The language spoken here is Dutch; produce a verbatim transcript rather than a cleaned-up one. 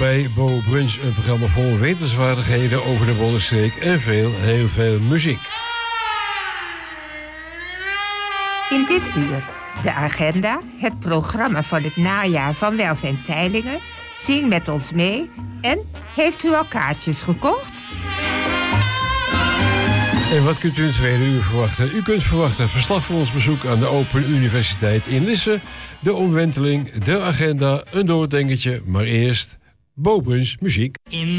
bij Bo Brunch, een programma vol wetenswaardigheden over de Bollenstreek en veel, heel veel muziek. In dit uur de agenda, het programma van het najaar van Welzijn Teylingen. Zing met ons mee en heeft u al kaartjes gekocht? En wat kunt u in het tweede uur verwachten? U kunt verwachten verslag van ons bezoek aan de Open Universiteit in Lisse, de omwenteling, de agenda, een doordenkertje, maar eerst Bo Brunch muziek. In